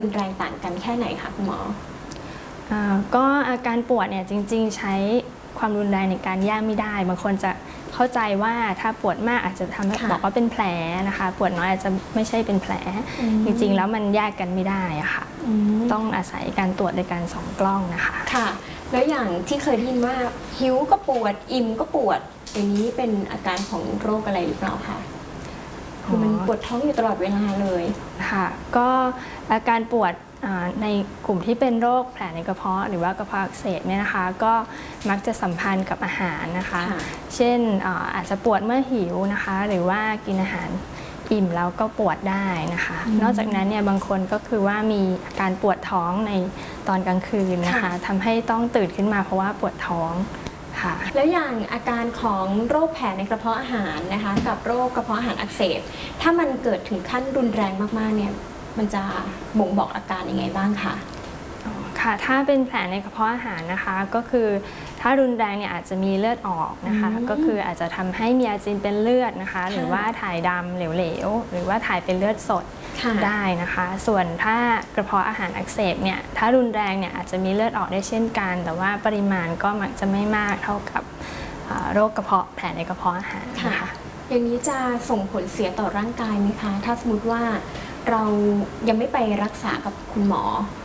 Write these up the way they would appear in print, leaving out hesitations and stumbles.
รุนแรงต่างกันแค่ไหนคะคุณหมอก็อาการปวดเนี่ยจริงๆใช้ความรุนแรงในการแยกไม่ได้บางคนจะเข้าใจว่าถ้าปวดมากอาจจะทำให้บอกว่าเป็นแผลนะคะปวดน้อยอาจจะไม่ใช่เป็นแผลจริงๆแล้วมันแยกกันไม่ได้อะค่ะต้องอาศัยการตรวจในการส่องกล้องนะคะค่ะแล้วอย่างที่เคยได้ยินว่าหิวก็ปวดอิ่มก็ปวดอย่างนี้เป็นอาการของโรคอะไรหรือเปล่าคะคือมันปวดท้องอยู่ตลอดเวลาเลยค่ะก็อาการปวดในกลุ่มที่เป็นโรคแผลในกระเพาะหรือว่ากระเพาะอักเสบเนี่ยนะคะก็มักจะสัมพันธ์กับอาหารนะคะเช่นอาจจะปวดเมื่อหิวนะคะหรือว่ากินอาหารอิ่มแล้วก็ปวดได้นะคะนอกจากนั้นเนี่ยบางคนก็คือว่ามีอาการปวดท้องในตอนกลางคืนนะคะทำให้ต้องตื่นขึ้นมาเพราะว่าปวดท้องค่ะแล้วอย่างอาการของโรคแผลในกระเพาะอาหารนะคะกับโรคกระเพาะอาหารอักเสบถ้ามันเกิดถึงขั้นรุนแรงมากๆเนี่ยมันจะบ่งบอกอาการยังไงบ้างคะค่ะถ้าเป็นแผลในกระเพาะอาหารนะคะก็คือถ้ารุนแรงเนี่ยอาจจะมีเลือดออกนะคะก็คืออาจจะทำให้มีอาเจียนเป็นเลือดนะคะหรือว่าถ่ายดำเหลวๆหรือว่าถ่ายเป็นเลือดสดได้นะคะส่วนถ้ากระเพาะอาหารอักเสบเนี่ยถ้ารุนแรงเนี่ยอาจจะมีเลือดออกได้เช่นกันแต่ว่าปริมาณก็มักจะไม่มากเท่ากับโรคกระเพาะแผลในกระเพาะอาหารนะคะอย่างนี้จะส่งผลเสียต่อร่างกายไหมคะถ้าสมมติว่าเรายังไม่ไปรักษากับคุณหมอ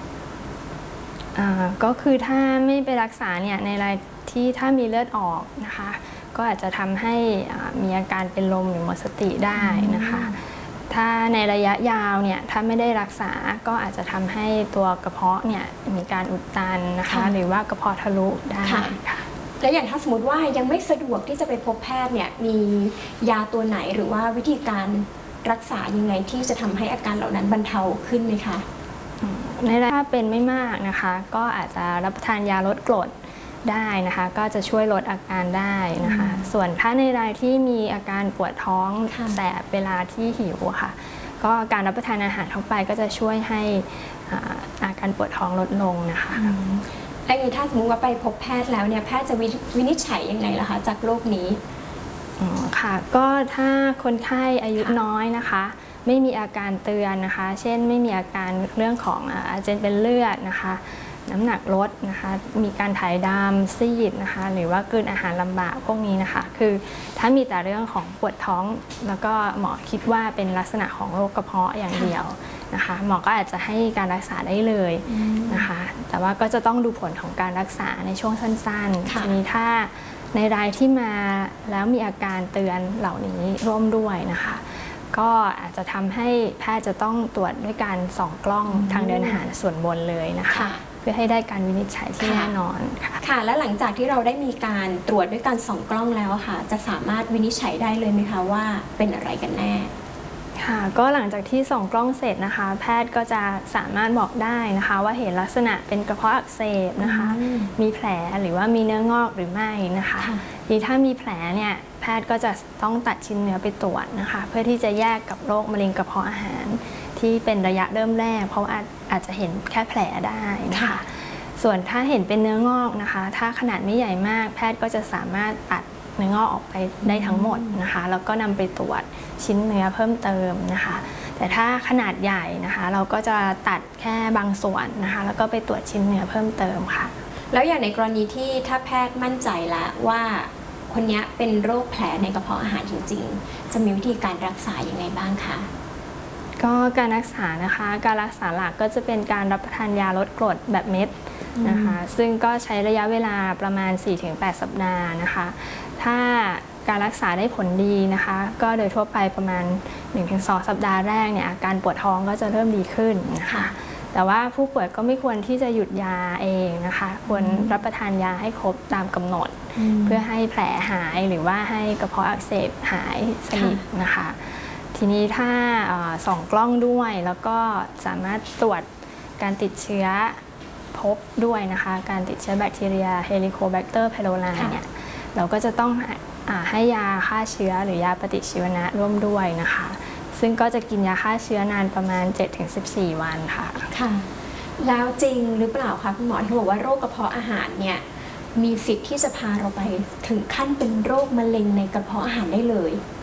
ก็คือถ้าไม่ไปรักษาเนี่ยในรายที่ถ้ามีเลือดออกนะคะก็อาจจะทำให้มีอาการเป็นลมหรือหมดสติได้นะคะถ้าในระยะยาวเนี่ยถ้าไม่ได้รักษาก็อาจจะทำให้ตัวกระเพาะเนี่ยมีการอุดตันนะคะหรือว่ากระเพาะทะลุได้ค่ะแล้วอย่างถ้าสมมติว่ายังไม่สะดวกที่จะไปพบแพทย์เนี่ยมียาตัวไหนหรือว่าวิธีการรักษายังไงที่จะทำให้อาการเหล่านั้นบรรเทาขึ้นไหมคะในถ้าเป็นไม่มากนะคะก็อาจจะรับประทานยาลดกรดได้นะคะก็จะช่วยลดอาการได้นะคะส่วนถ้าในรายที่มีอาการปวดท้องแสบเวลาที่หิวค่ะก็การรับประทานอาหารเข้าไปก็จะช่วยให้อาการปวดท้องลดลงนะคะแล้วถ้าสมมติว่าไปพบแพทย์แล้วเนี่ยแพทย์จะวินิจฉัยยังไงล่ะคะจากโรคนี้ค่ะก็ถ้าคนไข้อายุน้อยนะคะไม่มีอาการเตือนนะคะเช่นไม่มีอาการเรื่องของอาเจียนเป็นเลือดนะคะน้ำหนักลดนะคะมีการถ่ายดำซีดนะคะหรือว่ากลืนอาหารลำบากพวกนี้นะคะคือถ้ามีแต่เรื่องของปวดท้องแล้วก็หมอคิดว่าเป็นลักษณะของโรคกระเพาะอย่างเดียวนะคะหมอก็อาจจะให้การรักษาได้เลยนะคะแต่ว่าก็จะต้องดูผลของการรักษาในช่วงสั้นๆทีนี้ถ้าในรายที่มาแล้วมีอาการเตือนเหล่านี้ร่วมด้วยนะคะก็อาจจะทำให้แพทย์จะต้องตรวจด้วยการส่องกล้องทางเดินอาหารส่วนบนเลยนะคะเพื่อให้ได้การวินิจฉัยที่แน่นอนค่ะและหลังจากที่เราได้มีการตรวจด้วยการส่องกล้องแล้วค่ะจะสามารถวินิจฉัยได้เลยไหมคะว่าเป็นอะไรกันแน่ค่ะก็หลังจากที่ส่องกล้องเสร็จนะคะแพทย์ก็จะสามารถบอกได้นะคะว่าเห็นลักษณะเป็นกระเพาะอักเสบนะคะมีแผลหรือว่ามีเนื้องอกหรือไม่นะคะถ้ามีแผลเนี่ยแพทย์ก็จะต้องตัดชิ้นเนื้อไปตรวจนะคะเพื่อที่จะแยกกับโรคมะเร็งกระเพาะอาหารที่เป็นระยะเริ่มแรกเพราะอาจจะเห็นแค่แผลได้นะคะส่วนถ้าเห็นเป็นเนื้องอกนะคะถ้าขนาดไม่ใหญ่มากแพทย์ก็จะสามารถตัดเนื้องอกออกไปได้ทั้งหมดนะคะแล้วก็นำไปตรวจชิ้นเนื้อเพิ่มเติมนะคะแต่ถ้าขนาดใหญ่นะคะเราก็จะตัดแค่บางส่วนนะคะแล้วก็ไปตรวจชิ้นเนื้อเพิ่มเติมค่ะแล้วอย่างในกรณีที่ถ้าแพทย์มั่นใจแล้วว่าคนนี้เป็นโรคแผลในกระเพาะอาหารจริงๆจะมีวิธีการรักษาอย่างไรบ้างคะก็การรักษานะคะการรักษาหลักก็จะเป็นการรับประทานยาลดกรดแบบเม็ดนะคะซึ่งก็ใช้ระยะเวลาประมาณ 4-8 สัปดาห์นะคะถ้าการรักษาได้ผลดีนะคะก็โดยทั่วไปประมาณ 1-2 สัปดาห์แรกเนี่ยอาการปวดท้องก็จะเริ่มดีขึ้นนะคะแต่ว่าผู้ป่วยก็ไม่ควรที่จะหยุดยาเองนะคะควรรับประทานยาให้ครบตามกำหนดเพื่อให้แผลหายหรือว่าให้กระเพาะอักเสบหายสนิทนะคะทีนี้ถ้าส่องกล้องด้วยแล้วก็สามารถตรวจการติดเชื้อพบด้วยนะคะการติดเชื้อแบคทีเรียเฮลิโคแบคเตอร์ไพโลไลเนี่ยเราก็จะต้องให้ยาฆ่าเชื้อหรือยาปฏิชีวนะร่วมด้วยนะคะซึ่งก็จะกินยาฆ่าเชื้อนานประมาณ 7-14 วันค่ะค่ะแล้วจริงหรือเปล่าคะคุณหมอที่บอกว่าโรคกระเพาะอาหารเนี่ยมีสิทธิ์ที่จะพาเราไปถึงขั้นเป็นโรคมะเร็งในกระเพาะอาหารได้เลย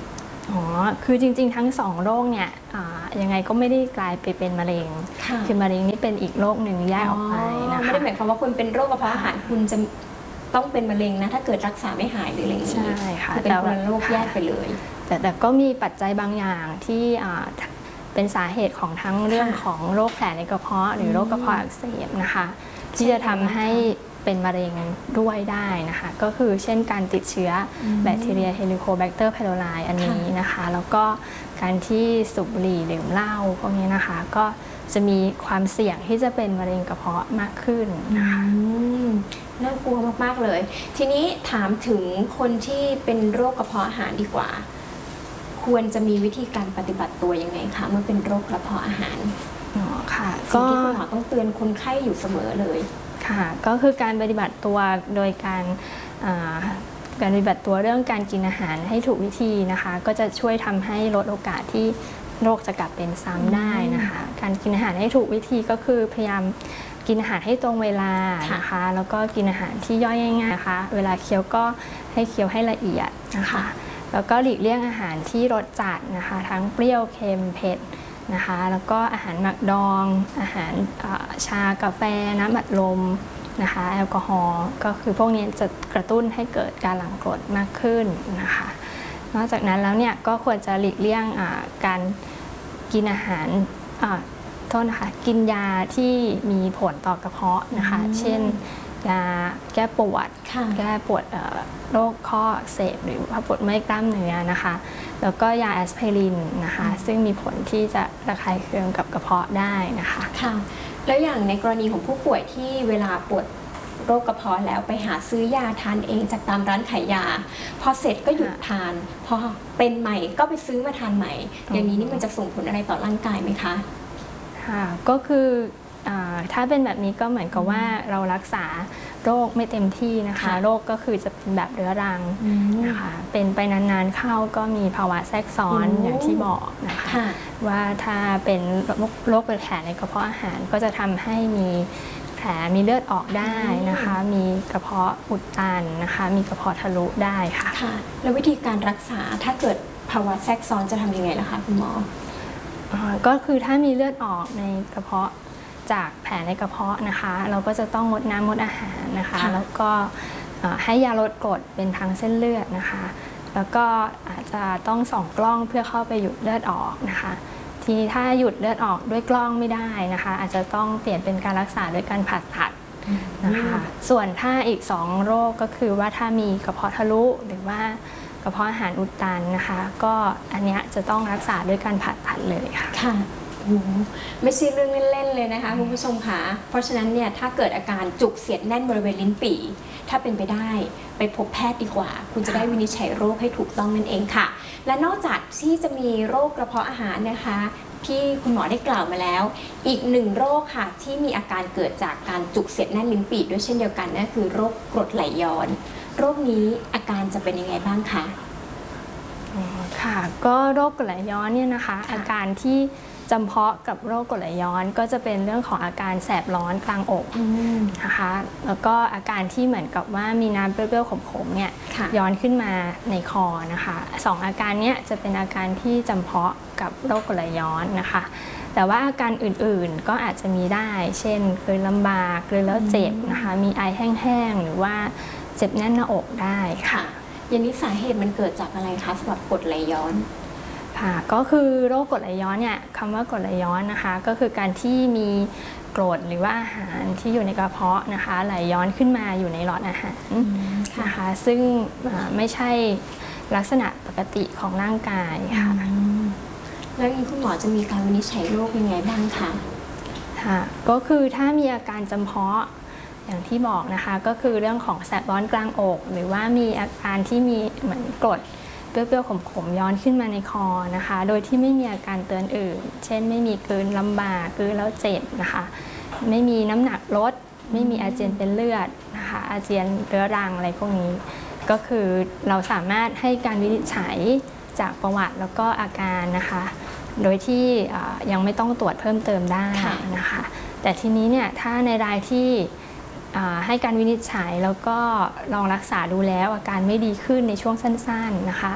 อ๋อคือจริงๆทั้ง2โรคเนี่ยยังไงก็ไม่ได้กลายไปเป็นมะเร็งค่ะคือมะเร็งนี่เป็นอีกโรคหนึ่งแยกออกไปนะคะไม่ได้หมายความว่าคุณเป็นโรคกระเพาะอาหารคุณจะต้องเป็นมะเร็งนะถ้าเกิดรักษาไม่หายหรืออะไรอย่างนี้ใช่ค่ะคือเป็นคนละโรคแยกไปเลยแต่ก็มีปัจจัยบางอย่างที่เป็นสาเหตุของทั้งเรื่องของโรคแผลในกระเพาะหรือโรคกระเพาะอักเสบนะคะที่จะทำให้เป็นมะเร็งด้วยได้นะคะก็คือเช่นการติดเชื้อแบคทีเรียเฮลิโคแบคเตอร์ไพโรไลอันนี้นะคะแล้วก็การที่สูบบุหรี่ดื่มเหล้าพวกนี้นะคะก็จะมีความเสี่ยงที่จะเป็นมะเร็งกระเพาะมากขึ้นนะคะน่ากลัวมากๆเลย ทีนี้ถามถึงคนที่เป็นโรคกระเพาะอาหารดีกว่า ควรจะมีวิธีการปฏิบัติตัวยังไงคะเมื่อเป็นโรคกระเพาะอาหารอ๋อค่ะสิ่ก็งที่คุณหมอต้องเตือนคนไข้อยู่เสมอเลยค่ะก็คือการปฏิบัติตัวโดยการปฏิบัติตัวเรื่องการกินอาหารให้ถูกวิธีนะคะ ก็จะช่วยทำให้ลดโอกาสที่โรคจะกลับเป็นซ้ำได้นะคะการกินอาหารให้ถูกวิธีก็คือพยายามกินอาหารให้ตรงเวลานะคะแล้วก็กินอาหารที่ย่อยง่ายๆนะคะเวลาเคี้ยวก็ให้เคี้ยวให้ละเอียดนะคะแล้วก็หลีกเลี่ยงอาหารที่รสจัดนะคะทั้งเปรี้ยวเค็มเผ็ดนะคะแล้วก็อาหารหมักดองอาหารชากาแฟน้ำอัดลมนะคะแอลกอฮอล์ก็คือพวกนี้จะกระตุ้นให้เกิดการหลั่งกรดมากขึ้นนะคะนอกจากนั้นแล้วเนี่ยก็ควรจะหลีกเลี่ยงการกินอาหารโทษนะคะกินยาที่มีผลต่อกระเพาะนะคะเช่นยาแก้ปวดแก้ปวดโรคข้ออักเสบหรือว่าปวดเมื่อยกล้ามเนื้อนะคะแล้วก็ยาแอสไพรินนะคะซึ่งมีผลที่จะระคายเคืองกับกระเพาะได้นะคะค่ะแล้วอย่างในกรณีของผู้ป่วยที่เวลาปวดโรคกระเพาะแล้วไปหาซื้อยาทานเองจากตามร้านขายยาพอเสร็จก็หยุดทานพอเป็นใหม่ก็ไปซื้อมาทานใหม่อย่างนี้นี่มันจะส่งผลอะไรต่อร่างกายไหมคะค่ะก็คือถ้าเป็นแบบนี้ก็เหมือนกับว่าเรารักษาโรคไม่เต็มที่นะคะโรคก็คือจะเป็นแบบเรื้อรังนะคะเป็นไปนานๆเข้าก็มีภาวะแทรกซ้อนอย่างที่บอกนะคะว่าถ้าเป็นโรคเป็นแผลในกระเพาะอาหารก็จะทำให้มีแผลมีเลือดออกได้นะคะมีกระเพาะอุดตันนะคะมีกระเพาะทะลุได้ค่ะแล้ววิธีการรักษาถ้าเกิดภาวะแทรกซ้อนจะทำยังไงล่ะคะคุณหมอก็คือถ้ามีเลือดออกในกระเพาะจากแผลในกระเพาะนะคะเราก็จะต้องงดน้ำงดอาหารนะคะแล้วก็ให้ยาลดกรดเป็นทางเส้นเลือดนะคะแล้วก็อาจจะต้องส่องกล้องเพื่อเข้าไปหยุดเลือดออกนะคะทีนี้ถ้าหยุดเลือดออกด้วยกล้องไม่ได้นะคะอาจจะต้องเปลี่ยนเป็นการรักษาด้วยการผ่าตัดนะคะส่วนถ้าอีก2โรคก็คือว่าถ้ามีกระเพาะทะลุหรือว่ากระเพาะอาหารอุดตันนะคะก็อันนี้จะต้องรักษาด้วยการผ่าตัดเลยค่ะไม่ใช่เรื่องเล่นๆเลยนะคะคุณผู้ชมคะเพราะฉะนั้นเนี่ยถ้าเกิดอาการจุกเสียดแน่นบริเวณลิ้นปี่ถ้าเป็นไปได้ไปพบแพทย์ดีกว่าคุณจะได้วินิจฉัยโรคให้ถูกต้องนั่นเองค่ะและนอกจากที่จะมีโรคกระเพาะอาหารนะคะที่คุณหมอได้กล่าวมาแล้วอีก1โรคค่ะที่มีอาการเกิดจากการจุกเสียดแน่นลิ้นปี่ด้วยเช่นเดียวกันนั่นคือโรคกรดไหลย้อนโรคนี้อาการจะเป็นยังไงบ้างคะค่ะก็โรคกรดไหลย้อนเนี่ยนะคะอาการที่จำเพาะกับโรคกรดไหลย้อนก็จะเป็นเรื่องของอาการแสบร้อนกลางอกนะคะแล้วก็อาการที่เหมือนกับว่ามีน้ำเปรี้ยวๆขมๆเนี่ยย้อนขึ้นมาในคอนะคะ2อาการนี้จะเป็นอาการที่จำเพาะกับโรคกรดไหลย้อนนะคะแต่ว่าอาการอื่นๆก็อาจจะมีได้เช่นกลืนลำบากกลืนแล้วเจ็บนะคะมีไอแห้งๆหรือว่าเจ็บแน่นหน้าอกได้ค่ะอย่างนี้สาเหตุมันเกิดจากอะไรคะสำหรับกรดไหลย้อนค่ะก็คือโรคกรดไหลย้อนเนี่ยคำว่ากรดไหลย้อนนะคะก็คือการที่มีกรดหรือว่าอาหารที่อยู่ในกระเพาะนะคะไหลย้อนขึ้นมาอยู่ในหลอดอาหารนะคะซึ่งไม่ใช่ลักษณะปกติของร่างกายค่ะแล้วคุณหมอจะมีการวินิจฉัยโรคยังไงบ้างคะค่ะก็คือถ้ามีอาการจำเพาะอย่างที่บอกนะคะก็คือเรื่องของแสบร้อนกลางอกหรือว่ามีอาการที่มีเหมือนกรดเปรี้ยวๆขมๆย้อนขึ้นมาในคอนะคะโดยที่ไม่มีอาการเตือนอื่นเช่นไม่มีกลืนลำบากกลืนแล้วเจ็บนะคะไม่มีน้ำหนักลดไม่มีอาเจียนเป็นเลือดนะคะอาเจียนเรื้อรังอะไรพวกนี้ก็คือเราสามารถให้การวินิจฉัยจากประวัติแล้วก็อาการนะคะโดยที่ยังไม่ต้องตรวจเพิ่มเติมได้นะคะแต่ทีนี้เนี่ยถ้าในรายที่ให้การวินิจฉัยแล้วก็ลองรักษาดูแล้วอาการไม่ดีขึ้นในช่วงสั้นๆนะคะ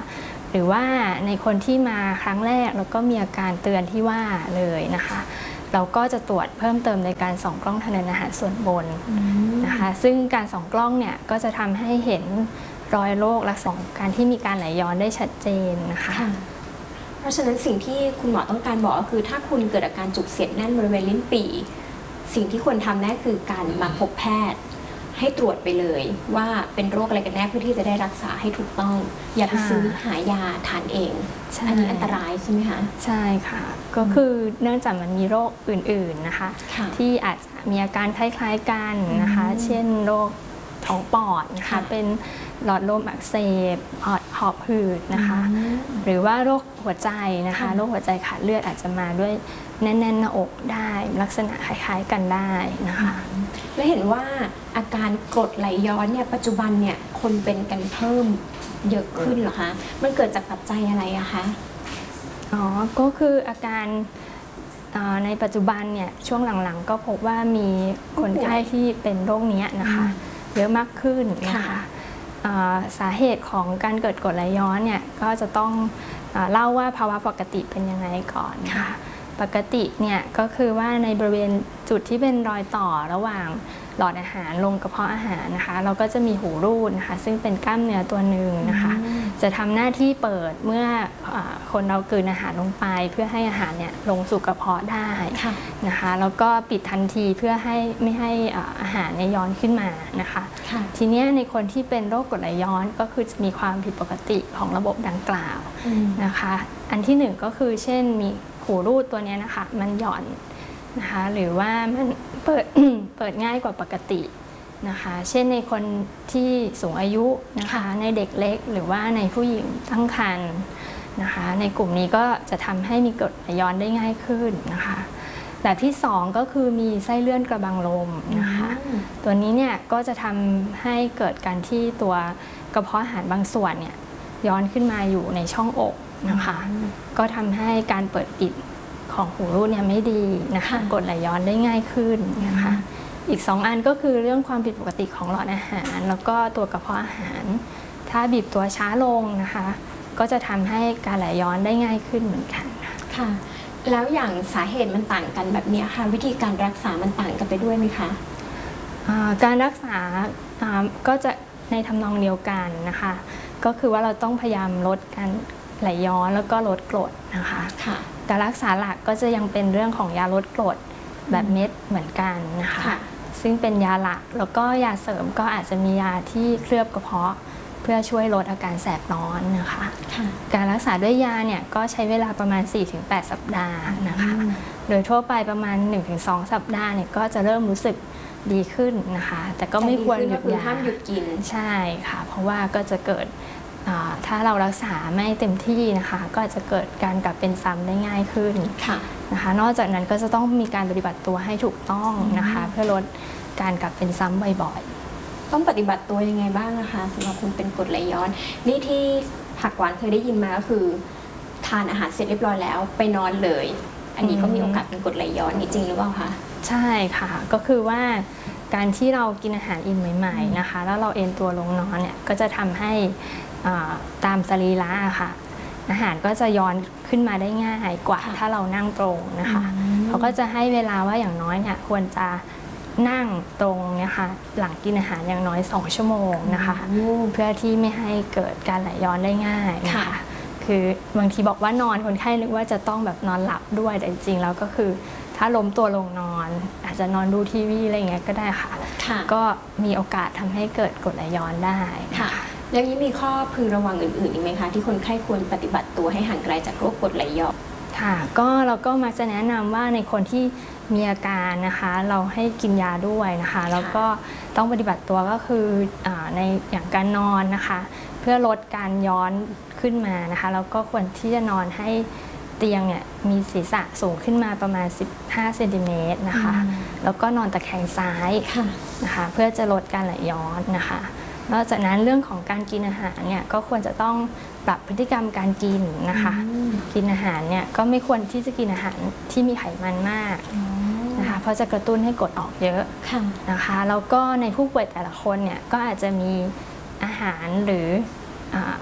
หรือว่าในคนที่มาครั้งแรกแล้วก็มีอาการเตือนที่ว่าเลยนะคะเราก็จะตรวจเพิ่มเติมในการส่องกล้องทางเดินอาหารส่วนบนนะคะซึ่งการส่องกล้องเนี่ยก็จะทำให้เห็นรอยโรคลักษณะของการที่มีการไหลย้อนได้ชัดเจนนะคะเพราะฉะนั้นสิ่งที่คุณหมอต้องการบอกก็คือถ้าคุณเกิดอาการจุกเสียดแน่นบริเวณลิ้นปี่สิ่งที่ควรทำนั่นคือการมาพบแพทย์ให้ตรวจไปเลยว่าเป็นโรคอะไรกันแน่เพื่อที่จะได้รักษาให้ถูกต้องอย่าไปซื้อหายาทานเองอันนี้อันตรายใช่ไหมคะใช่ค่ะก็คือเนื่องจากมันมีโรคอื่นๆนะคะที่อาจจะมีอาการคล้ายๆกันนะคะเช่นโรคท้องปอดนะคะเป็นหลอดลมอักเสบหอบหืดนะคะหรือว่าโรคหัวใจนะคะโรคหัวใจขาดเลือดอาจจะมาด้วยแน่นๆหน้าอกได้ลักษณะคล้ายๆกันได้นะคะและเห็นว่าอาการกรดไหลย้อนเนี่ยปัจจุบันเนี่ยคนเป็นกันเพิ่มเยอะขึ้นเหรอคะมันเกิดจากปัจจัยอะไรอะคะก็คืออาการในปัจจุบันเนี่ยช่วงหลังๆก็พบว่ามีคนไข้ที่เป็นโรคนี้นะคะเยอะมากขึ้นนะคะสาเหตุของการเกิดกรดไหลย้อนเนี่ยก็จะต้องเล่าว่าภาวะปกติเป็นยังไงก่อนค่ะปกติเนี่ยก็คือว่าในบริเวณจุดที่เป็นรอยต่อระหว่างหลอดอาหารลงกระเพาะอาหารนะคะเราก็จะมีหูรูดนะคะซึ่งเป็นกล้ามเนื้อตัวหนึ่งนะคะจะทำหน้าที่เปิดเมื่อคนเรากลืนอาหารลงไปเพื่อให้อาหารเนี่ยลงสู่กระเพาะได้นะคะแล้วก็ปิดทันทีเพื่อให้ไม่ให้อาหารเนี่ยย้อนขึ้นมานะคะทีนี้ในคนที่เป็นโรคกรดไหลย้อนก็คือจะมีความผิดปกติของระบบดังกล่าวนะคะอันที่หนึ่งก็คือเช่นมีหูรูดตัวนี้นะคะมันหย่อนนะคะหรือว่ามันเปิดง่ายกว่าปกตินะคะเช่นในคนที่สูงอายุนะคะในเด็กเล็กหรือว่าในผู้หญิงตั้งครรภ์นะคะในกลุ่มนี้ก็จะทำให้มีกรดไหลย้อนได้ง่ายขึ้นนะคะแบบที่2ก็คือมีไส้เลื่อนกระบังลมนะคะตัวนี้เนี่ยก็จะทำให้เกิดการที่ตัวกระเพาะอาหารบางส่วนเนี่ยย้อนขึ้นมาอยู่ในช่องอกนะคะก็ทำให้การเปิดปิดของหูรูดเนี่ยไม่ดีนะคะกรดไหลย้อนได้ง่ายขึ้นนะคะอีก2อันก็คือเรื่องความผิดปกติของหลอดอาหารแล้วก็ตัวกระเพาะอาหารถ้าบีบตัวช้าลงนะคะก็จะทำให้การไหลย้อนได้ง่ายขึ้นเหมือนกันค่ะแล้วอย่างสาเหตุมันต่างกันแบบนี้ค่ะวิธีการรักษามันต่างกันไปด้วยไหมคะการรักษาก็จะในทำนองเดียวกันนะคะก็คือว่าเราต้องพยายามลดการไหลย้อนแล้วก็ลดกรดนะคะการรักษาหลักก็จะยังเป็นเรื่องของยาลดกรดแบบเม็ดเหมือนกันนะคะซึ่งเป็นยาหลักแล้วก็ยาเสริมก็อาจจะมียาที่เคลือบกระเพาะเพื่อช่วยลดอาการแสบร้อนนะคะการรักษาด้วยยาเนี่ยก็ใช้เวลาประมาณ 4-8 สัปดาห์นะคะโดยทั่วไปประมาณ 1-2 สัปดาห์เนี่ยก็จะเริ่มรู้สึกดีขึ้นนะคะแต่ก็ไม่ควรหยุดยาห้ามหยุดกินใช่ค่ะเพราะว่าก็จะเกิดถ้าเรารักษาไม่เต็มที่นะคะก็จะเกิดการกลับเป็นซ้ำได้ง่ายขึ้นนะคะนอกจากนั้นก็จะต้องมีการปฏิบัติตัวให้ถูกต้องนะคะเพื่อลดการกลับเป็นซ้ำบ่อยๆต้องปฏิบัติตัวยังไงบ้างนะคะสำหรับคนเป็นกรดไหลย้อนนี่ที่ผักหวานเคยได้ยินมาก็คือทานอาหารเสร็จเรียบร้อยแล้วไปนอนเลยอันนี้ก็มีโอกาสเป็นกรดไหลย้อนนี่จริงหรือเปล่าคะใช่ค่ะก็คือว่าการที่เรากินอาหารอิ่มใหม่ๆนะคะแล้วเราเอนตัวลงนอนเนี่ยก็จะทำให้ตามสรีระค่ะอาหารก็จะย้อนขึ้นมาได้ง่ายกว่าถ้าเรานั่งตรงนะคะเขาก็จะให้เวลาว่าอย่างน้อยเนี่ยควรจะนั่งตรงนะคะหลังกินอาหารอย่างน้อย2 ชั่วโมงนะคะเพื่อที่ไม่ให้เกิดการไหลย้อนได้ง่ายนะคะคือบางทีบอกว่านอนคนไข้นึกว่าจะต้องแบบนอนหลับด้วยแต่จริงๆแล้วก็คือถ้าล้มตัวลงนอนอาจจะนอนดูทีวีอะไรเงี้ยก็ได้ค่ะก็มีโอกาสทำให้เกิดกรดไหลย้อนได้ค่ะแล้วนี้มีข้อพึงระวังอื่นๆอีกไหมคะที่คนไข้ควรปฏิบัติตัวให้ห่างไกลจากโรคกรดไหลย้อนค่ะก็เราก็มักจะแนะนำว่าในคนที่มีอาการนะคะเราให้กินยาด้วยนะคะแล้วก็ต้องปฏิบัติตัวก็คือในอย่างการนอนนะคะเพื่อลดการย้อนขึ้นมานะคะแล้วก็ควรที่จะนอนให้เตียงเนี่ยมีศีรษะสูงขึ้นมาประมาณ15 เซนติเมตรนะคะแล้วก็นอนตะแคงซ้ายนะคะเพื่อจะลดการไหลย้อนนะคะนอกจากนั้นเรื่องของการกินอาหารเนี่ยก็ควรจะต้องปรับพฤติกรรมการกินนะคะกินอาหารเนี่ยก็ไม่ควรที่จะกินอาหารที่มีไขมันมากนะคะเพราะจะกระตุ้นให้กรดออกเยอะนะคะแล้วก็ในผู้ป่วยแต่ละคนเนี่ยก็อาจจะมีอาหารหรือ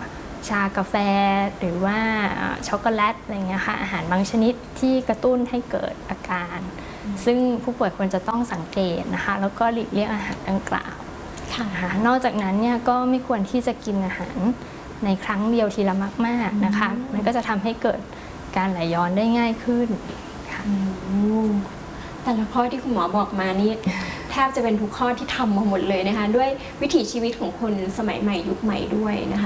ชากาแฟหรือว่าช็อกโกแลตอะไรเงี้ยค่ะอาหารบางชนิดที่กระตุ้นให้เกิดอาการ ซึ่งผู้ป่วยควรจะต้องสังเกตนะคะแล้วก็หลีกเลี่ยงอาหารดังกล่าวค่ะนะคะนอกจากนั้นเนี่ยก็ไม่ควรที่จะกินอาหารในครั้งเดียวทีละมากๆนะคะมันก็จะทำให้เกิดการไหลย้อนได้ง่ายขึ้นค่ะแต่ละข้อที่คุณหมอบอกมานี่ แทบจะเป็นทุกข้อที่ทำมาหมดเลยนะคะ ด้วยวิถีชีวิตของคนสมัยใหม่ยุคใหม่ด้วยนะคะ